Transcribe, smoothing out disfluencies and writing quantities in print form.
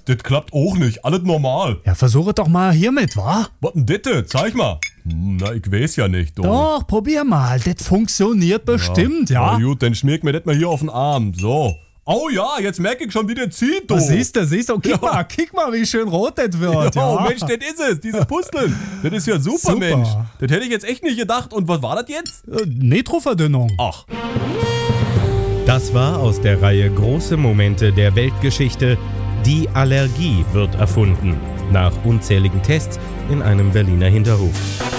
das klappt auch nicht. Alles normal. Ja, versuche doch mal hiermit, wa? Was denn das? Zeig mal. Na, ich weiß ja nicht. Doch, probier mal. Das funktioniert bestimmt, ja? Na gut, dann schmier ich mir das mal hier auf den Arm. So. Oh ja, jetzt merke ich schon, wie der zieht, du. Siehst du. Kick mal, wie schön rot das wird. Oh, Mensch, das ist es, diese Pusteln. Das ist ja super, Mensch. Das hätte ich jetzt echt nicht gedacht. Und was war das jetzt? Nitroverdünnung. Ach. Das war aus der Reihe Große Momente der Weltgeschichte. Die Allergie wird erfunden. Nach unzähligen Tests in einem Berliner Hinterhof.